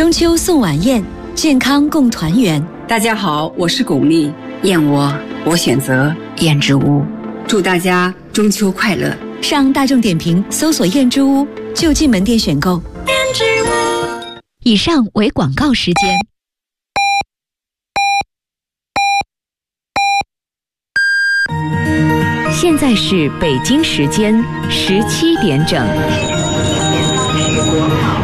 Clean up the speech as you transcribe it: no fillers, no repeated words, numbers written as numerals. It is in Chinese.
中秋送晚宴，健康共团圆。 大家好，我是巩俐，燕窝我选择燕之屋，祝大家中秋快乐。 上大众点评搜索燕之屋，就近门店选购。燕之屋。以上为广告时间。现在是北京时间17点整。